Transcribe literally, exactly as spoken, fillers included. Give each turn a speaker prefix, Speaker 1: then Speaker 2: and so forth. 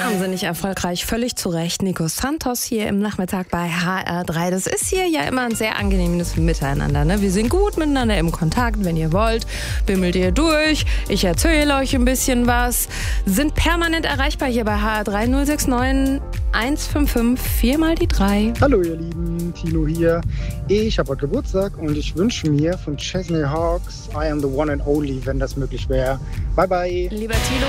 Speaker 1: Wahnsinnig erfolgreich, völlig zu Recht. Nico Santos hier im Nachmittag bei H R drei. Das ist hier ja immer ein sehr angenehmes Miteinander. Ne? Wir sind gut miteinander im Kontakt. Wenn ihr wollt, bimmelt ihr durch. Ich erzähle euch ein bisschen was. Sind permanent erreichbar hier bei H R drei. null sechs neun eins fünf fünf vier mal die drei.
Speaker 2: Hallo ihr Lieben, Tino hier. Ich habe heute Geburtstag und ich wünsche mir von Chesney Hawks I Am The One and Only, wenn das möglich wäre. Bye bye.
Speaker 1: Lieber Tilo,